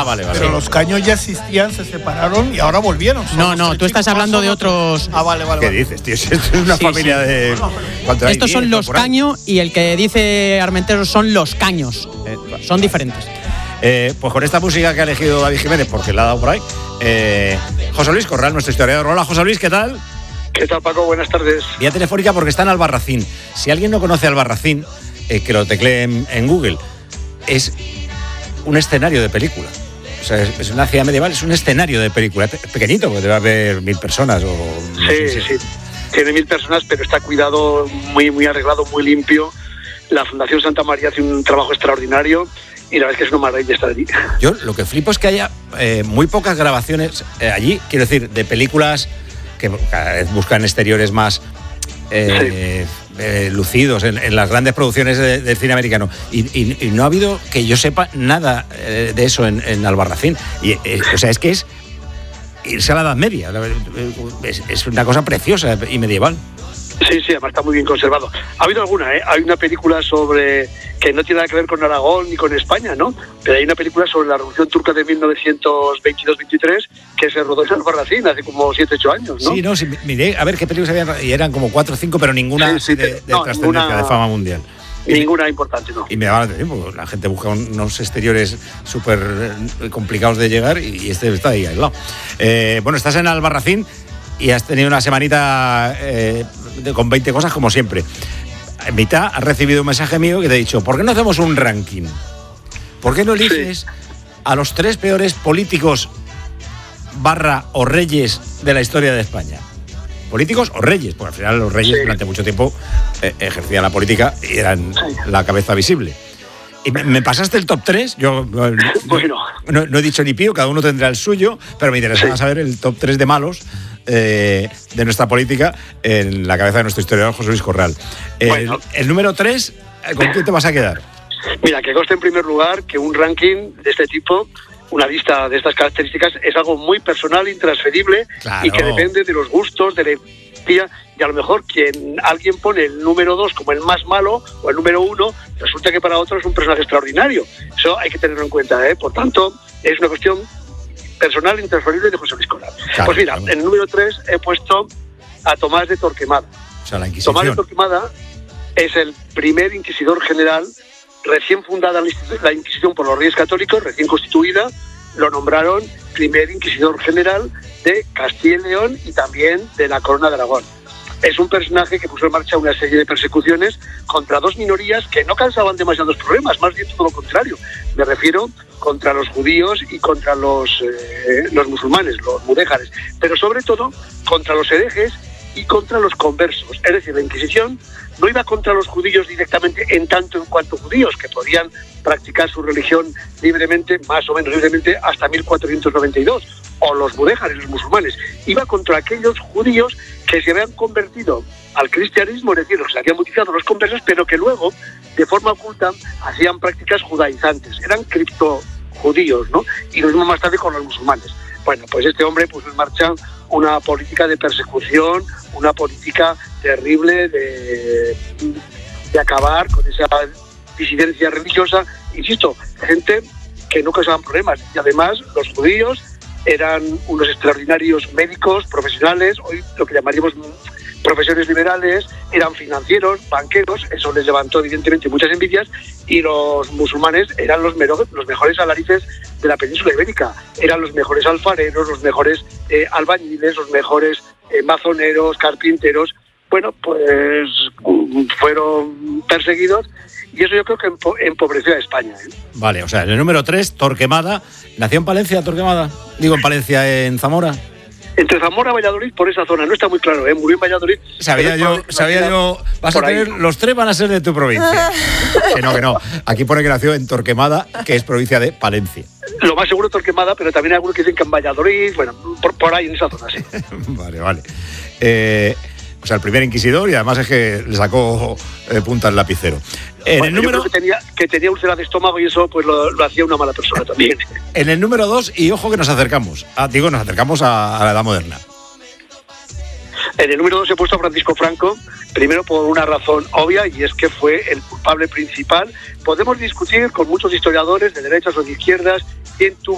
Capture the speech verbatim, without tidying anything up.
vale, vale. Pero los caños ya existían, se separaron y ahora volvieron. No, no, tú estás hablando de otros. Ah, vale, vale. ¿Qué vale. dices, tío? Esto es una Sí, familia sí. de... ¿Cuánto hay? Estos son diez, los por ahí. Caño y el que dice Armenteros son los Caños. Eh, Son diferentes. Eh, pues con esta música que ha elegido David Jiménez, porque la ha dado por ahí, eh, José Luis Corral, nuestro historiador. Hola, José Luis, ¿qué tal? ¿Qué tal, Paco? Buenas tardes. Vía telefónica porque está en Albarracín. Si alguien no conoce Albarracín, eh, que lo teclee en, en Google, es un escenario de película. O sea, es, es una ciudad medieval, es un escenario de película. Es pequeñito, porque debe haber mil personas. O, no Sí, sé si- sí. Tiene mil personas, pero está cuidado, muy, muy arreglado, muy limpio. La Fundación Santa María hace un trabajo extraordinario y la verdad es que es una maravilla estar allí. Yo lo que flipo es que haya eh, muy pocas grabaciones eh, allí, quiero decir, de películas que cada vez buscan exteriores más eh, eh, lucidos en, en las grandes producciones de- del cine americano. Y, y- y no ha habido, que yo sepa, nada eh, de eso en, en Albarracín. Y, eh, o sea, es que es irse a la Edad Media. Es, es una cosa preciosa y medieval. Sí, sí, además está muy bien conservado. Ha habido alguna, ¿eh? Hay una película sobre, que no tiene nada que ver con Aragón ni con España, ¿no? Pero hay una película sobre la Revolución Turca de mil novecientos veintidós veintitrés que se rodó en Albarracín hace como siete ocho años, ¿no? Sí, no, sí, miré a ver qué películas habían, y eran como cuatro o cinco, pero ninguna Sí, sí, de, de no, trascendencia, ninguna- de fama mundial. Y me- Ninguna importante, ¿no? Y me daba la atención, porque la gente busca unos exteriores súper eh, complicados de llegar y este está ahí al lado. Eh, bueno, estás en Albarracín y has tenido una semanita eh, de- con veinte cosas como siempre. En mitad has recibido un mensaje mío que te he dicho, ¿por qué no hacemos un ranking? ¿Por qué no eliges a los tres peores políticos barra o reyes de la historia de España? Políticos o reyes, porque al final los reyes Sí. durante mucho tiempo eh, ejercían la política y eran Sí. la cabeza visible. Y me, me pasaste el top tres, yo no, Bueno. no, no he dicho ni pío, cada uno tendrá el suyo, pero me interesaba Sí. saber el top tres de malos eh, de nuestra política en la cabeza de nuestro historiador José Luis Corral. El, Bueno. el número tres, ¿con quién te vas a quedar? Mira, que conste en primer lugar que un ranking de este tipo, una lista de estas características, es algo muy personal, intransferible, Claro. y que depende de los gustos, de la empatía, y a lo mejor quien alguien pone el número dos como el más malo o el número uno, resulta que para otro es un personaje extraordinario. Eso hay que tenerlo en cuenta, ¿eh? Por tanto, es una cuestión personal, intransferible de José Luis Corral. Claro, Pues mira, claro. en el número tres he puesto a Tomás de Torquemada. O sea, la Tomás de Inquisición. Torquemada es el primer inquisidor general, recién fundada la institu- la Inquisición por los Reyes Católicos, recién constituida, lo nombraron primer inquisidor general de Castilla y León y también de la Corona de Aragón. Es un personaje que puso en marcha una serie de persecuciones contra dos minorías que no causaban demasiados problemas, más bien todo lo contrario. Me refiero contra los judíos y contra los, eh, los musulmanes, los mudéjares, pero sobre todo contra los herejes y contra los conversos. Es decir, la Inquisición no iba contra los judíos directamente en tanto en cuanto judíos, que podían practicar su religión libremente, más o menos libremente, hasta mil cuatrocientos noventa y dos, o los mudéjares, los musulmanes. Iba contra aquellos judíos que se habían convertido al cristianismo, es decir, los que se habían bautizado los conversos, pero que luego, de forma oculta, hacían prácticas judaizantes. Eran criptojudíos, ¿no? Y lo mismo más tarde con los musulmanes. Bueno, pues este hombre puso en marcha una política de persecución, una política terrible de, de acabar con esa disidencia religiosa. Insisto, gente que no causaban problemas. Y además, los judíos eran unos extraordinarios médicos, profesionales, hoy lo que llamaríamos profesiones liberales, eran financieros, banqueros, eso les levantó evidentemente muchas envidias, y los musulmanes eran los, mero, los mejores alarices de la península ibérica, eran los mejores alfareros, los mejores eh, albañiles, los mejores eh, mazoneros, carpinteros. Bueno, pues fueron perseguidos y eso yo creo que empo- empobreció a España, ¿eh? Vale, o sea, en el número tres, Torquemada. ¿Nació en Palencia, Torquemada? Digo, en Palencia, en Zamora. Entre Zamora y Valladolid, por esa zona, no está muy claro, ¿eh? Murió en Valladolid. Sabía pero yo, es sabía una- yo, vas a por ahí. tener, los tres van a ser de tu provincia. Que no, que no. Aquí pone que nació en Torquemada, que es provincia de Palencia. Lo más seguro Torquemada, pero también hay algunos que dicen que en Valladolid, bueno, por, por ahí en esa zona, sí. Vale, vale. Eh, o sea, el primer inquisidor y además es que le sacó eh, punta al lapicero. En Bueno, el yo número, creo que tenía, que tenía úlcera de estómago y eso pues lo, lo hacía una mala persona también. en el número dos, y ojo que nos acercamos. Ah, digo, nos acercamos a, a la Edad Moderna. En el número dos he puesto a Francisco Franco, primero por una razón obvia, y es que fue el culpable principal. Podemos discutir con muchos historiadores de derechas o de izquierdas quién tuvo